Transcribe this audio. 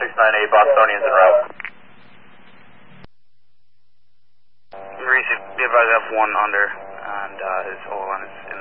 698 Bostonians en route. Reese, be advised F1 under, and his hold on is